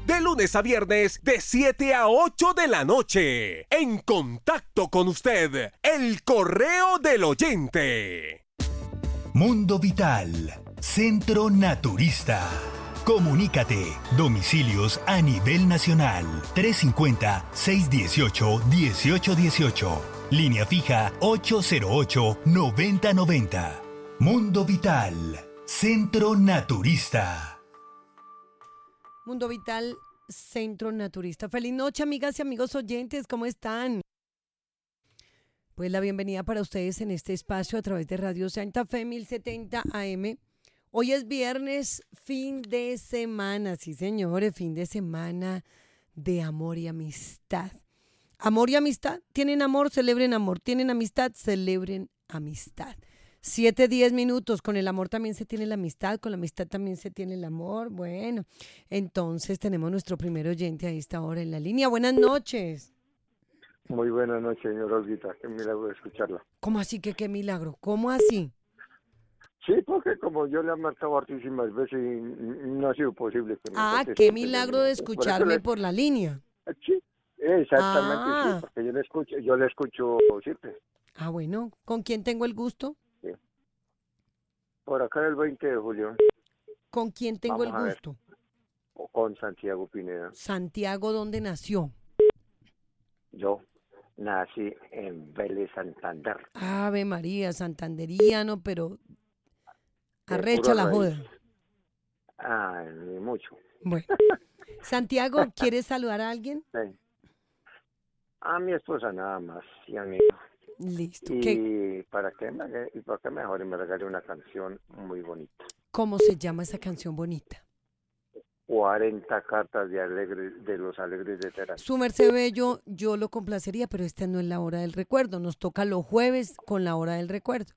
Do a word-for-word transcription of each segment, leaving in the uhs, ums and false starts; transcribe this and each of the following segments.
de lunes a viernes de siete a ocho de la noche. En contacto con usted, el correo del oyente. Mundo Vital, Centro Naturista. Comunícate. Domicilios a nivel nacional. trescientos cincuenta, seiscientos dieciocho, dieciocho dieciocho. Línea fija ocho cero ocho, noventa noventa. Mundo Vital, Centro Naturista. Mundo Vital, Centro Naturista. Feliz noche, amigas y amigos oyentes. ¿Cómo están? Pues la bienvenida para ustedes en este espacio a través de Radio Santa Fe mil setenta A M. Hoy es viernes, fin de semana. Sí, señores, fin de semana de amor y amistad. Amor y amistad. Tienen amor, celebren amor. Tienen amistad, celebren amistad. Siete, diez minutos. Con el amor también se tiene la amistad. Con la amistad también se tiene el amor. Bueno, entonces tenemos nuestro primer oyente a esta hora en la línea. Buenas noches. Muy buenas noches, señor Olguita. Qué milagro de escucharla. ¿Cómo así que qué milagro? ¿Cómo así? Sí, porque como yo le he marcado hartísimas veces y no ha sido posible que me Ah, conteste, qué pues, milagro yo- de por eso escucharme le- por la línea. Sí, exactamente, Ah. sí, porque yo le escucho, yo le escucho siempre. Ah, bueno. ¿Con quién tengo el gusto? Sí. Por acá el veinte de julio, ¿Con quién tengo Vamos el a ver. gusto? o con Santiago Pineda. Santiago, ¿dónde nació? Yo nací en Vélez, Santander. Ave María, santanderiano, pero de arrecha pura la raíz. joda. Ah, ni mucho. Bueno. Santiago, ¿quieres saludar a alguien? Sí. A mi esposa nada más y a mí. Listo. ¿Qué, Y para que me, y para que mejor y me regale una canción muy bonita. ¿Cómo se llama esa canción bonita? cuarenta cartas de alegres, de los alegres de Terán. Su merced bello, yo lo complacería, pero esta no es la hora del recuerdo. Nos toca los jueves con la hora del recuerdo.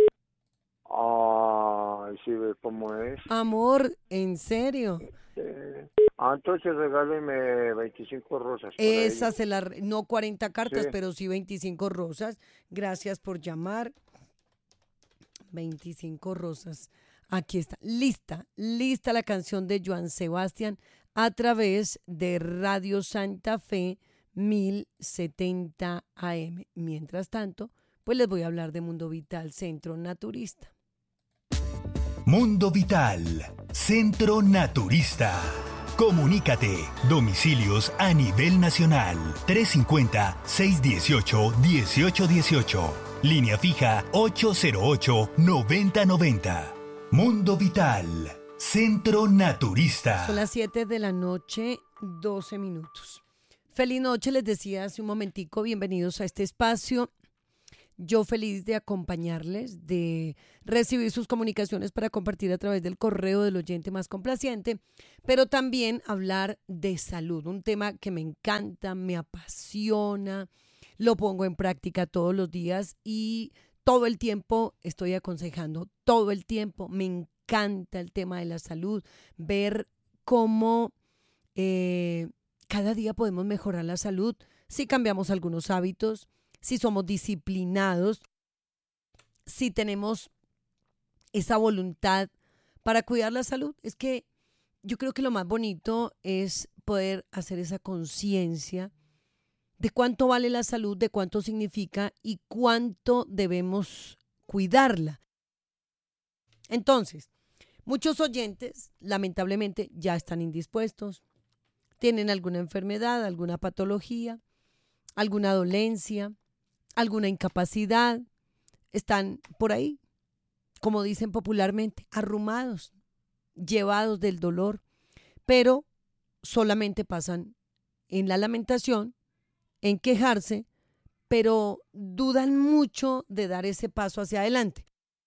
Ay, sí ve cómo es. Amor, ¿en serio? Eh, ah, entonces regáleme veinticinco rosas. por Esa ahí. se la... re- No cuarenta cartas, Sí. pero sí veinticinco rosas. Gracias por llamar. veinticinco rosas. Aquí está. Lista, lista la canción de Joan Sebastián a través de Radio Santa Fe mil setenta A M. Mientras tanto, pues les voy a hablar de Mundo Vital, Centro Naturista. Mundo Vital, Centro Naturista. Comunícate. Domicilios a nivel nacional. trescientos cincuenta, seiscientos dieciocho, dieciocho dieciocho. Línea fija ocho cero ocho, noventa noventa. Mundo Vital, Centro Naturista. Son las siete de la noche, doce minutos. Feliz noche, les decía hace un momentico, bienvenidos a este espacio. Yo feliz de acompañarles, de recibir sus comunicaciones para compartir a través del correo del oyente más complaciente, pero también hablar de salud, un tema que me encanta, me apasiona, lo pongo en práctica todos los días y todo el tiempo estoy aconsejando, todo el tiempo me encanta el tema de la salud, ver cómo eh, cada día podemos mejorar la salud si cambiamos algunos hábitos, si somos disciplinados, si tenemos esa voluntad para cuidar la salud. Es que yo creo que lo más bonito es poder hacer esa conciencia de cuánto vale la salud, de cuánto significa y cuánto debemos cuidarla. Entonces, muchos oyentes, lamentablemente, ya están indispuestos, tienen alguna enfermedad, alguna patología, alguna dolencia, alguna incapacidad, están por ahí, como dicen popularmente, arrumados, llevados del dolor, pero solamente pasan en la lamentación, en quejarse, pero dudan mucho de dar ese paso hacia adelante.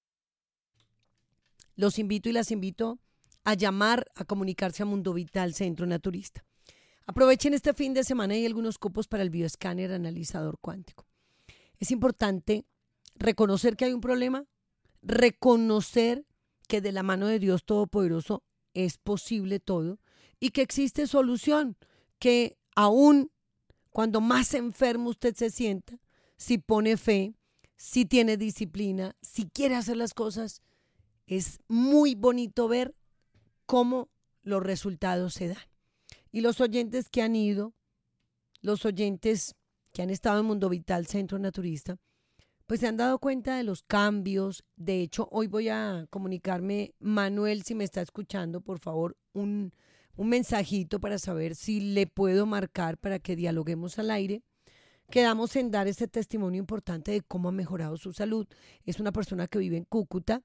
Los invito y las invito a llamar, a comunicarse a Mundo Vital, Centro Naturista. Aprovechen este fin de semana y algunos cupos para el bioescáner analizador cuántico. Es importante reconocer que hay un problema, reconocer que de la mano de Dios Todopoderoso es posible todo y que existe solución, que aún cuando más enfermo usted se sienta, si pone fe, si tiene disciplina, si quiere hacer las cosas, es muy bonito ver cómo los resultados se dan. Y los oyentes que han ido, los oyentes que han estado en Mundo Vital Centro Naturista, pues se han dado cuenta de los cambios. De hecho, hoy voy a comunicarme, Manuel, si me está escuchando, por favor, un, un mensajito para saber si le puedo marcar para que dialoguemos al aire. Quedamos en dar este testimonio importante de cómo ha mejorado su salud. Es una persona que vive en Cúcuta,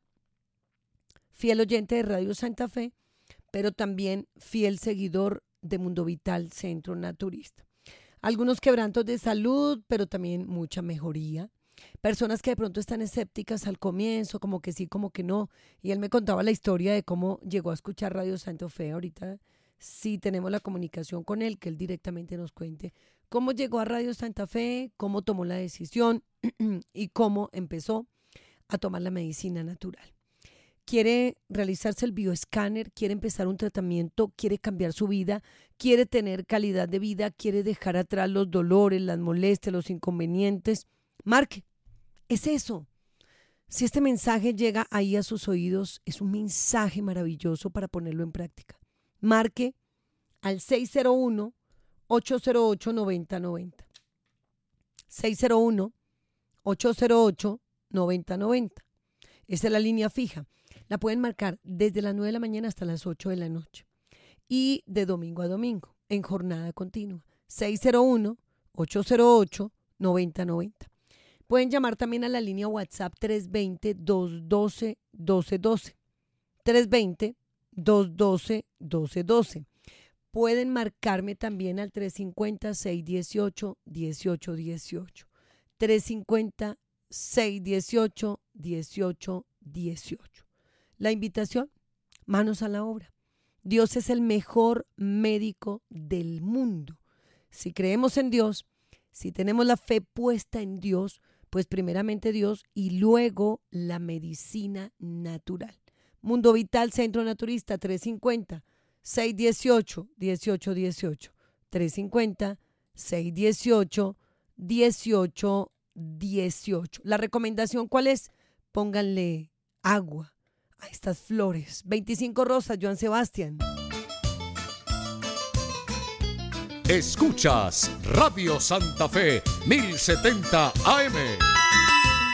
fiel oyente de Radio Santa Fe, pero también fiel seguidor de Mundo Vital Centro Naturista. Algunos quebrantos de salud, pero también mucha mejoría. Personas que de pronto están escépticas al comienzo, como que sí, como que no. Y él me contaba la historia de cómo llegó a escuchar Radio Santa Fe. Ahorita sí tenemos la comunicación con él, que él directamente nos cuente cómo llegó a Radio Santa Fe, cómo tomó la decisión y cómo empezó a tomar la medicina natural. Quiere realizarse el bioescáner, quiere empezar un tratamiento, quiere cambiar su vida, quiere tener calidad de vida, quiere dejar atrás los dolores, las molestias, los inconvenientes. Marque, es eso. Si este mensaje llega ahí a sus oídos, es un mensaje maravilloso para ponerlo en práctica. Marque al seis cero uno, ocho cero ocho, nueve cero nueve cero. seis cero uno, ocho cero ocho, nueve cero nueve cero. Esa es la línea fija. La pueden marcar desde las nueve de la mañana hasta las ocho de la noche. Y de domingo a domingo, en jornada continua. seis cero uno, ocho cero ocho, nueve cero nueve cero. Pueden llamar también a la línea WhatsApp tres dos cero, dos uno dos, uno dos uno dos. tres dos cero, dos uno dos, uno dos uno dos. Pueden marcarme también al tres cinco cero, seis uno ocho, uno ocho uno ocho. tres cinco cero, seis uno ocho, uno ocho uno ocho. La invitación, manos a la obra. Dios es el mejor médico del mundo. Si creemos en Dios, si tenemos la fe puesta en Dios, pues primeramente Dios y luego la medicina natural. Mundo Vital Centro Naturista tres cinco cero, seis uno ocho, uno ocho uno ocho. tres cinco cero, seis uno ocho, uno ocho uno ocho. La recomendación, ¿cuál es? Pónganle agua a estas flores. veinticinco rosas, Joan Sebastián. Escuchas Radio Santa Fe mil setenta A M.